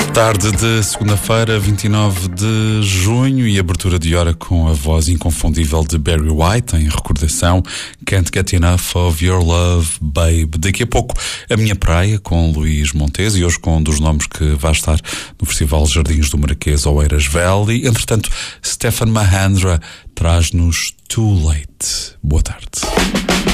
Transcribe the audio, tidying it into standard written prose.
Tarde de segunda-feira, 29 de junho, e abertura de hora com a voz inconfundível de Barry White, em recordação, Can't Get Enough of Your Love, Babe. Daqui a pouco, A Minha Praia, com Luís Montes, e hoje com um dos nomes que vai estar no Festival Jardins do Marquês, Oeiras Valley. Entretanto, Stefan Mahandra traz-nos Too Late. Boa tarde.